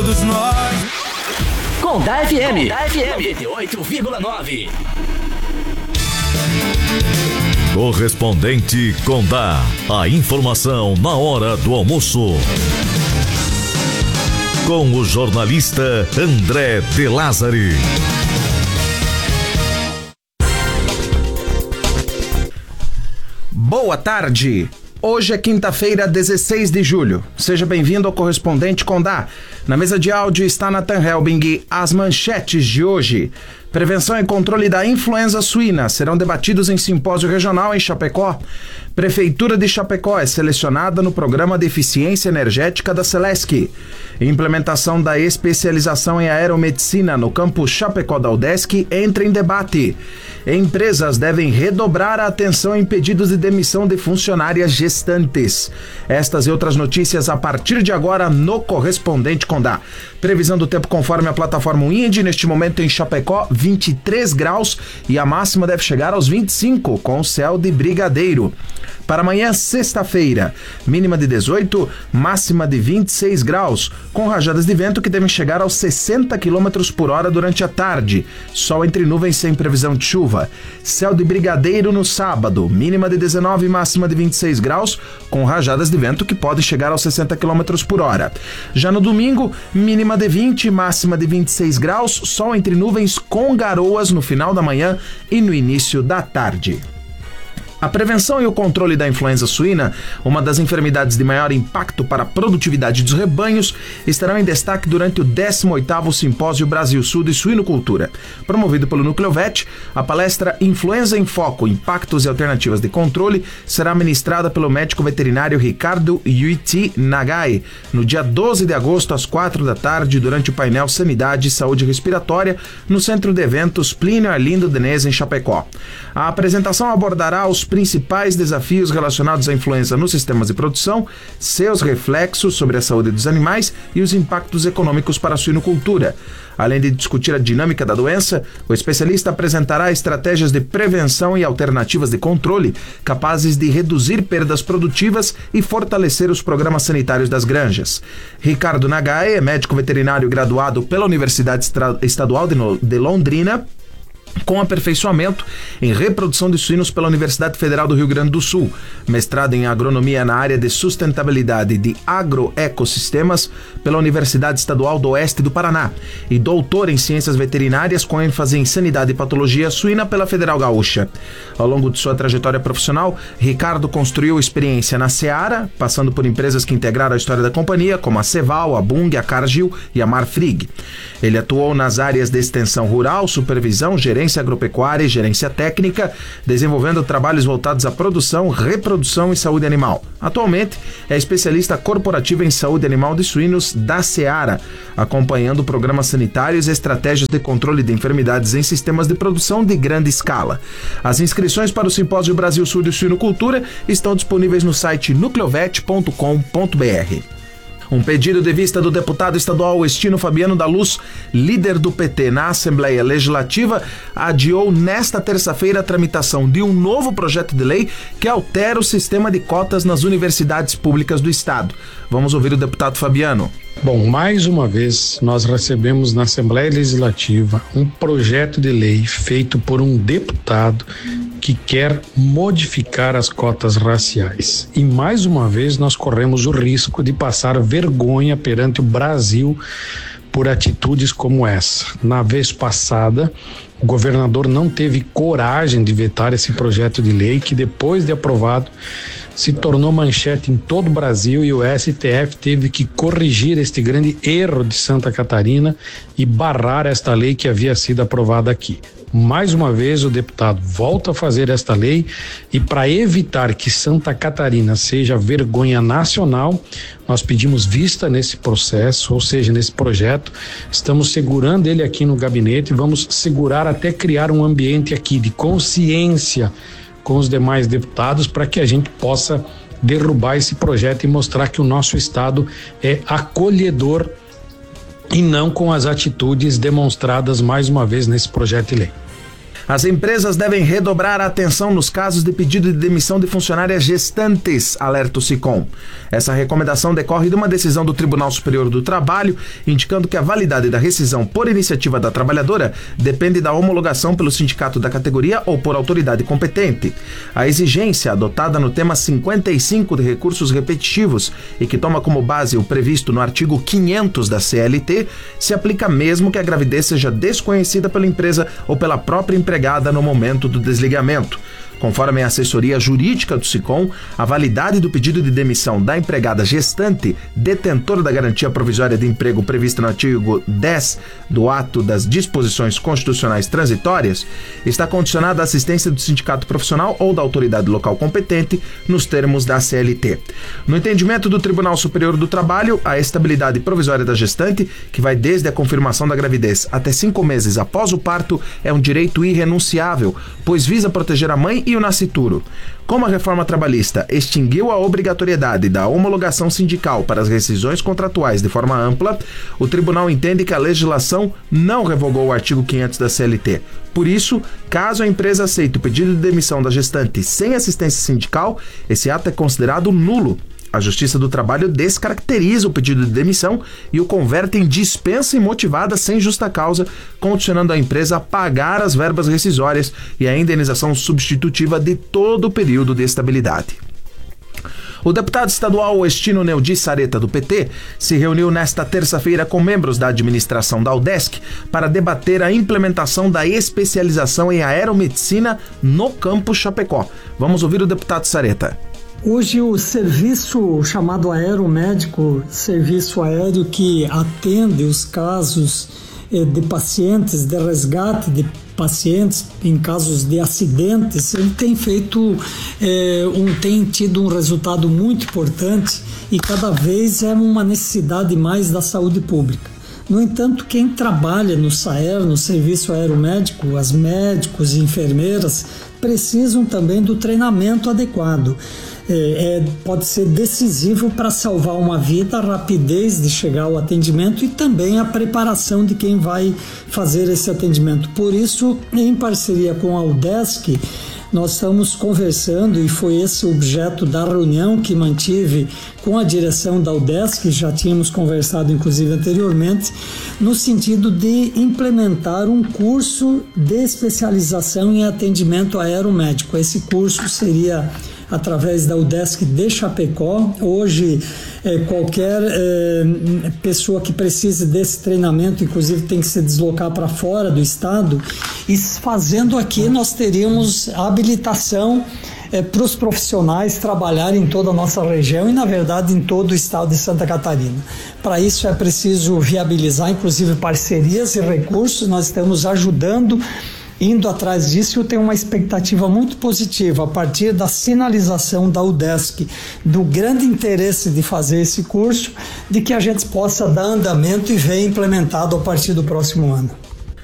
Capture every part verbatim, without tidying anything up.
Todos nós. Condá F M. Condá F M noventa e oito vírgula nove. Correspondente Condá. A informação na hora do almoço. Com o jornalista André de Lázari. Boa tarde. Hoje é quinta-feira, dezesseis de julho. Seja bem-vindo ao Correspondente Condá. Na mesa de áudio está Nathan Helbing. As manchetes de hoje. Prevenção e controle da influenza suína serão debatidos em simpósio regional em Chapecó. Prefeitura de Chapecó é selecionada no Programa de Eficiência Energética da Celesc. Implementação da especialização em aeromedicina no campus Chapecó da UDESC entra em debate. Empresas devem redobrar a atenção em pedidos de demissão de funcionárias gestantes. Estas e outras notícias a partir de agora no Correspondente Condá. Previsão do tempo conforme a plataforma Wind, neste momento em Chapecó, vinte e três graus e a máxima deve chegar aos vinte e cinco, com céu de brigadeiro. Para amanhã, sexta-feira, mínima de dezoito, máxima de vinte e seis graus, com rajadas de vento que devem chegar aos sessenta quilômetros por hora durante a tarde. Sol entre nuvens sem previsão de chuva. Céu de brigadeiro no sábado, mínima de dezenove, máxima de vinte e seis graus, com rajadas de vento que podem chegar aos sessenta quilômetros por hora. Já no domingo, mínima de vinte, máxima de vinte e seis graus, sol entre nuvens com garoas no final da manhã e no início da tarde. A prevenção e o controle da influenza suína, uma das enfermidades de maior impacto para a produtividade dos rebanhos, estarão em destaque durante o décimo oitavo Simpósio Brasil Sul de Suinocultura. Promovido pelo Núcleo V E T, a palestra Influenza em Foco, Impactos e Alternativas de Controle será ministrada pelo médico veterinário Ricardo Yuichi Nagai, no dia doze de agosto, às quatro da tarde, durante o painel Sanidade e Saúde Respiratória, no Centro de Eventos Plínio Arlindo Denez, em Chapecó. A apresentação abordará os principais desafios relacionados à influenza nos sistemas de produção, seus reflexos sobre a saúde dos animais e os impactos econômicos para a suinocultura. Além de discutir a dinâmica da doença, o especialista apresentará estratégias de prevenção e alternativas de controle capazes de reduzir perdas produtivas e fortalecer os programas sanitários das granjas. Ricardo Nagai é médico veterinário graduado pela Universidade Estadual de Londrina, com aperfeiçoamento em reprodução de suínos pela Universidade Federal do Rio Grande do Sul, mestrado em agronomia na área de sustentabilidade de agroecossistemas pela Universidade Estadual do Oeste do Paraná e doutor em ciências veterinárias com ênfase em sanidade e patologia suína pela Federal Gaúcha. Ao longo de sua trajetória profissional, Ricardo construiu experiência na Seara, passando por empresas que integraram a história da companhia, como a Ceval, a Bung, a Cargill e a Marfrig. Ele atuou nas áreas de extensão rural, supervisão, gerência agropecuária e gerência técnica, desenvolvendo trabalhos voltados à produção, reprodução e saúde animal. Atualmente, é especialista corporativo em saúde animal de suínos da Seara, acompanhando programas sanitários e estratégias de controle de enfermidades em sistemas de produção de grande escala. As inscrições para o Simpósio Brasil Sul de Suinocultura estão disponíveis no site nucleovet ponto com ponto b r. Um pedido de vista do deputado estadual Estino Fabiano da Luz, líder do P T na Assembleia Legislativa, adiou nesta terça-feira a tramitação de um novo projeto de lei que altera o sistema de cotas nas universidades públicas do estado. Vamos ouvir o deputado Fabiano. Bom, mais uma vez nós recebemos na Assembleia Legislativa um projeto de lei feito por um deputado que quer modificar as cotas raciais. E mais uma vez nós corremos o risco de passar vergonha perante o Brasil por atitudes como essa. Na vez passada, o governador não teve coragem de vetar esse projeto de lei que, depois de aprovado, se tornou manchete em todo o Brasil, e o S T F teve que corrigir este grande erro de Santa Catarina e barrar esta lei que havia sido aprovada aqui. Mais uma vez o deputado volta a fazer esta lei, e para evitar que Santa Catarina seja vergonha nacional, nós pedimos vista nesse processo, ou seja, nesse projeto. Estamos segurando ele aqui no gabinete e vamos segurar até criar um ambiente aqui de consciência com os demais deputados, para que a gente possa derrubar esse projeto e mostrar que o nosso estado é acolhedor, e não com as atitudes demonstradas mais uma vez nesse projeto de lei. As empresas devem redobrar a atenção nos casos de pedido de demissão de funcionárias gestantes, alerta o SICOM. Essa recomendação decorre de uma decisão do Tribunal Superior do Trabalho, indicando que a validade da rescisão por iniciativa da trabalhadora depende da homologação pelo sindicato da categoria ou por autoridade competente. A exigência, adotada no tema cinquenta e cinco de recursos repetitivos e que toma como base o previsto no artigo quinhentos da C L T, se aplica mesmo que a gravidez seja desconhecida pela empresa ou pela própria empregada no momento do desligamento. Conforme a assessoria jurídica do SICOM, a validade do pedido de demissão da empregada gestante, detentora da garantia provisória de emprego prevista no artigo dez do ato das disposições constitucionais transitórias, está condicionada à assistência do sindicato profissional ou da autoridade local competente nos termos da C L T. No entendimento do Tribunal Superior do Trabalho, a estabilidade provisória da gestante, que vai desde a confirmação da gravidez até cinco meses após o parto, é um direito irrenunciável, pois visa proteger a mãe e o nascituro. Como a reforma trabalhista extinguiu a obrigatoriedade da homologação sindical para as rescisões contratuais de forma ampla, o tribunal entende que a legislação não revogou o artigo quinhentos da C L T. Por isso, caso a empresa aceite o pedido de demissão da gestante sem assistência sindical, esse ato é considerado nulo. A Justiça do Trabalho descaracteriza o pedido de demissão e o converte em dispensa imotivada sem justa causa, condicionando a empresa a pagar as verbas rescisórias e a indenização substitutiva de todo o período de estabilidade. O deputado estadual Estino Neudi Sareta, do P T, se reuniu nesta terça-feira com membros da administração da UDESC para debater a implementação da especialização em aeromedicina no campus Chapecó. Vamos ouvir o deputado Sareta. Hoje o serviço chamado aeromédico, serviço aéreo que atende os casos eh, de pacientes, de resgate de pacientes em casos de acidentes, ele tem feito, eh, um, tem tido um resultado muito importante e cada vez é uma necessidade mais da saúde pública. No entanto, quem trabalha no SAER, no serviço aeromédico, as médicos e enfermeiras, precisam também do treinamento adequado. É, é, pode ser decisivo para salvar uma vida, a rapidez de chegar ao atendimento e também a preparação de quem vai fazer esse atendimento. Por isso, em parceria com a UDESC, nós estamos conversando, e foi esse o objeto da reunião que mantive com a direção da UDESC, já tínhamos conversado inclusive anteriormente, no sentido de implementar um curso de especialização em atendimento aeromédico. Esse curso seria através da UDESC de Chapecó. Hoje, é, qualquer é, pessoa que precise desse treinamento, inclusive, tem que se deslocar para fora do estado, e fazendo aqui nós teríamos habilitação é, para os profissionais trabalharem em toda a nossa região e, na verdade, em todo o estado de Santa Catarina. Para isso é preciso viabilizar, inclusive, parcerias e recursos. Nós estamos ajudando, indo atrás disso. Eu tenho uma expectativa muito positiva a partir da sinalização da UDESC do grande interesse de fazer esse curso, de que a gente possa dar andamento e ver implementado a partir do próximo ano.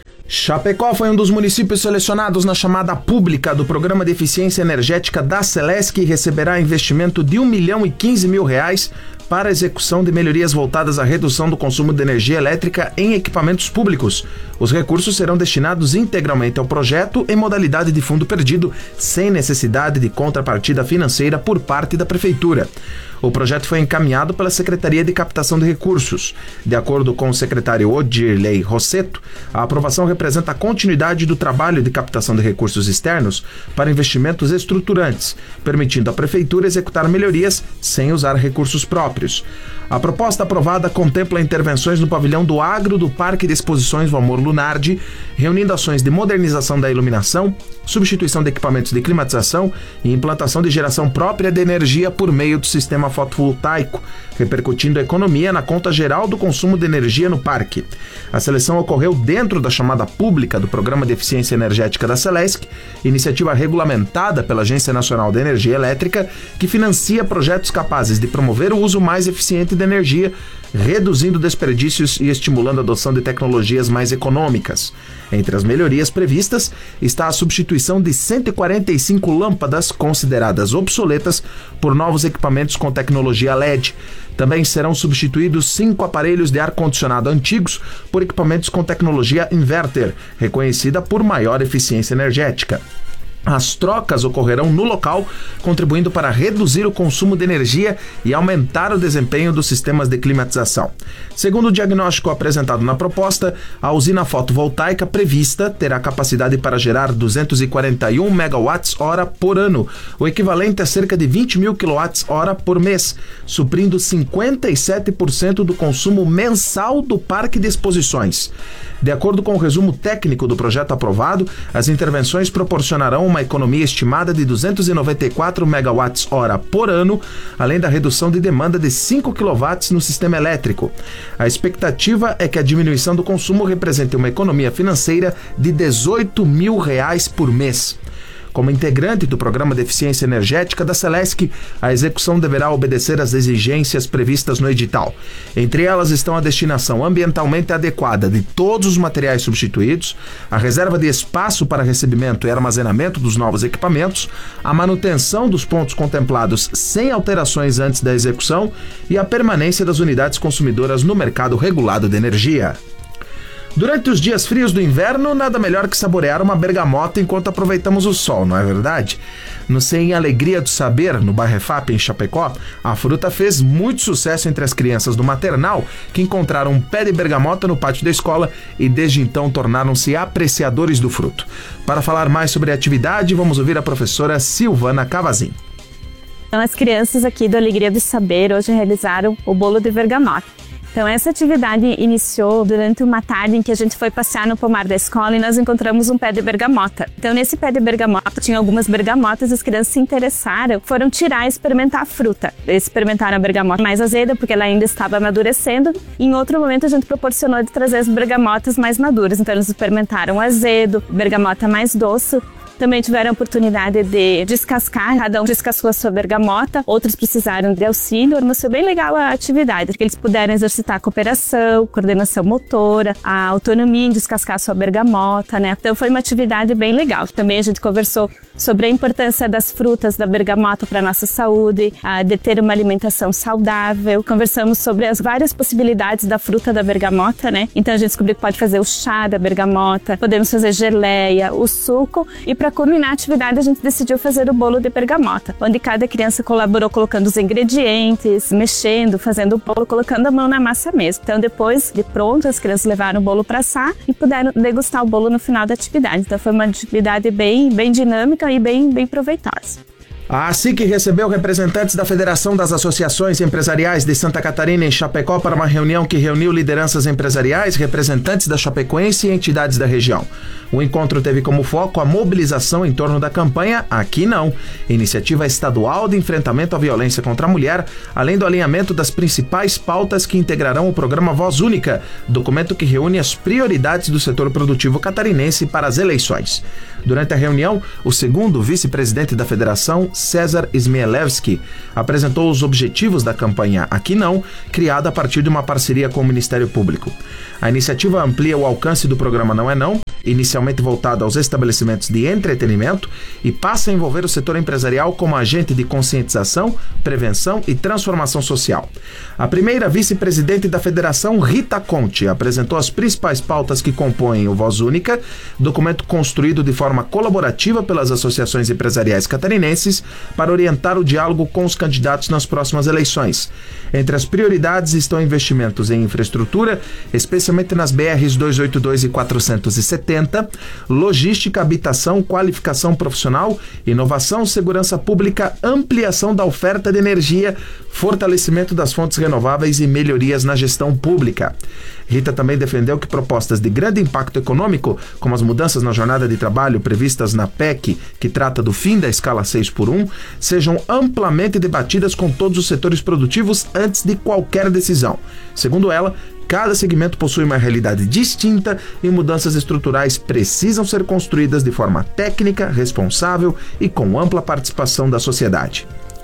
Chapecó foi um dos municípios selecionados na chamada pública do Programa de Eficiência Energética da Celesc e receberá investimento de um milhão e quinze mil reais para a execução de melhorias voltadas à redução do consumo de energia elétrica em equipamentos públicos. Os recursos serão destinados integralmente ao projeto em modalidade de fundo perdido, sem necessidade de contrapartida financeira por parte da Prefeitura. O projeto foi encaminhado pela Secretaria de Captação de Recursos. De acordo com o secretário Odirley Rosseto, a aprovação representa a continuidade do trabalho de captação de recursos externos para investimentos estruturantes, permitindo à Prefeitura executar melhorias sem usar recursos próprios. A proposta aprovada contempla intervenções no pavilhão do Agro do Parque de Exposições Valmor Lunardi, reunindo ações de modernização da iluminação, substituição de equipamentos de climatização e implantação de geração própria de energia por meio do sistema fotovoltaico, repercutindo a economia na conta geral do consumo de energia no parque. A seleção ocorreu dentro da chamada pública do Programa de Eficiência Energética da Celesc, iniciativa regulamentada pela Agência Nacional de Energia Elétrica, que financia projetos capazes de promover o uso mais eficiente de energia, reduzindo desperdícios e estimulando a adoção de tecnologias mais econômicas. Entre as melhorias previstas está a substituição de cento e quarenta e cinco lâmpadas consideradas obsoletas por novos equipamentos com tecnologia L E D. Também serão substituídos cinco aparelhos de ar-condicionado antigos por equipamentos com tecnologia inverter, reconhecida por maior eficiência energética. As trocas ocorrerão no local, contribuindo para reduzir o consumo de energia e aumentar o desempenho dos sistemas de climatização. Segundo o diagnóstico apresentado na proposta, a usina fotovoltaica prevista terá capacidade para gerar duzentos e quarenta e um megawatts-hora por ano, o equivalente a cerca de vinte mil quilowatts-hora por mês, suprindo cinquenta e sete por cento do consumo mensal do parque de exposições. De acordo com o resumo técnico do projeto aprovado, as intervenções proporcionarão uma economia estimada de duzentos e noventa e quatro megawatts-hora por ano, além da redução de demanda de cinco quilowatts no sistema elétrico. A expectativa é que a diminuição do consumo represente uma economia financeira de dezoito mil reais por mês. Como integrante do Programa de Eficiência Energética da Celesc, a execução deverá obedecer às exigências previstas no edital. Entre elas estão a destinação ambientalmente adequada de todos os materiais substituídos, a reserva de espaço para recebimento e armazenamento dos novos equipamentos, a manutenção dos pontos contemplados sem alterações antes da execução e a permanência das unidades consumidoras no mercado regulado de energia. Durante os dias frios do inverno, nada melhor que saborear uma bergamota enquanto aproveitamos o sol, não é verdade? No Sem Alegria do Saber, no bairro Efap, em Chapecó, a fruta fez muito sucesso entre as crianças do maternal, que encontraram um pé de bergamota no pátio da escola e desde então tornaram-se apreciadores do fruto. Para falar mais sobre a atividade, vamos ouvir a professora Silvana Cavazin. Então, as crianças aqui do Alegria do Saber hoje realizaram o bolo de bergamota. Então, essa atividade iniciou durante uma tarde em que a gente foi passear no pomar da escola e nós encontramos um pé de bergamota. Então, nesse pé de bergamota, tinha algumas bergamotas, as crianças se interessaram, foram tirar e experimentar a fruta. Eles experimentaram a bergamota mais azeda, porque ela ainda estava amadurecendo, e em outro momento a gente proporcionou de trazer as bergamotas mais maduras. Então, eles experimentaram azedo, bergamota mais doce. Também tiveram a oportunidade de descascar, cada um descascou a sua bergamota, outros precisaram de auxílio, mas foi bem legal a atividade, porque eles puderam exercitar a cooperação, coordenação motora, a autonomia em descascar a sua bergamota, né? Então foi uma atividade bem legal. Também a gente conversou sobre a importância das frutas da bergamota para a nossa saúde, a de ter uma alimentação saudável. Conversamos sobre as várias possibilidades da fruta da bergamota, né? Então a gente descobriu que pode fazer o chá da bergamota, podemos fazer geleia, o suco, e para culminar a atividade a gente decidiu fazer o bolo de bergamota, onde cada criança colaborou colocando os ingredientes, mexendo, fazendo o bolo, colocando a mão na massa mesmo. Então depois de pronto, as crianças levaram o bolo para assar e puderam degustar o bolo no final da atividade. Então foi uma atividade bem, bem dinâmica e bem, bem proveitosa. A ASIC recebeu representantes da Federação das Associações Empresariais de Santa Catarina em Chapecó para uma reunião que reuniu lideranças empresariais, representantes da Chapecoense e entidades da região. O encontro teve como foco a mobilização em torno da campanha Aqui Não, iniciativa estadual de enfrentamento à violência contra a mulher, além do alinhamento das principais pautas que integrarão o programa Voz Única, documento que reúne as prioridades do setor produtivo catarinense para as eleições. Durante a reunião, o segundo vice-presidente da federação, César Smielewski, apresentou os objetivos da campanha Aqui Não, criada a partir de uma parceria com o Ministério Público. A iniciativa amplia o alcance do programa Não é Não, inicialmente voltado aos estabelecimentos de entretenimento, e passa a envolver o setor empresarial como agente de conscientização, prevenção e transformação social. A primeira vice-presidente da federação, Rita Conte, apresentou as principais pautas que compõem o Voz Única, documento construído de forma colaborativa pelas associações empresariais catarinenses para orientar o diálogo com os candidatos nas próximas eleições. Entre as prioridades estão investimentos em infraestrutura, especialmente nas B Rs duzentos e oitenta e dois e quatrocentos e setenta, logística, habitação, qualificação profissional, inovação, segurança pública, ampliação da oferta de energia, fortalecimento das fontes renováveis e melhorias na gestão pública. Rita também defendeu que propostas de grande impacto econômico, como as mudanças na jornada de trabalho previstas na P E C, que trata do fim da escala seis por um, sejam amplamente debatidas com todos os setores produtivos antes de qualquer decisão. Segundo ela, cada segmento possui uma realidade distinta e mudanças estruturais precisam ser construídas de forma técnica, responsável e com ampla participação da sociedade.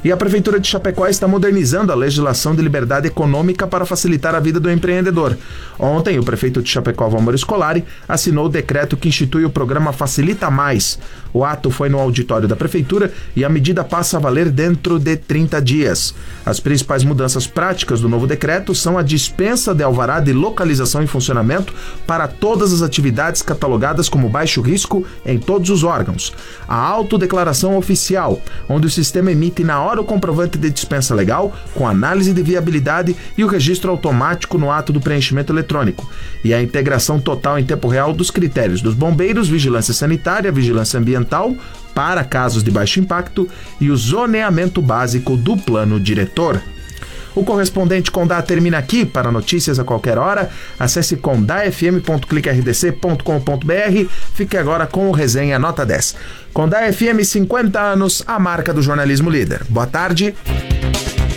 E a Prefeitura de Chapecó está modernizando a legislação de liberdade econômica para facilitar a vida do empreendedor. Ontem, o prefeito de Chapecó, Valmor Scolari, assinou o decreto que institui o programa Facilita Mais. O ato foi no auditório da Prefeitura e a medida passa a valer dentro de trinta dias. As principais mudanças práticas do novo decreto são a dispensa de alvará de localização e funcionamento para todas as atividades catalogadas como baixo risco em todos os órgãos. A autodeclaração oficial, onde o sistema emite na hora o comprovante de dispensa legal, com análise de viabilidade e o registro automático no ato do preenchimento eletrônico. E a integração total em tempo real dos critérios dos bombeiros, vigilância sanitária, vigilância ambiental, para casos de baixo impacto e o zoneamento básico do plano diretor. O correspondente Condá termina aqui. Para notícias a qualquer hora, acesse condá f m ponto clique r d c ponto com ponto b r. Fique agora com o Resenha Nota dez. Condá F M, cinquenta anos, a marca do jornalismo líder. Boa tarde.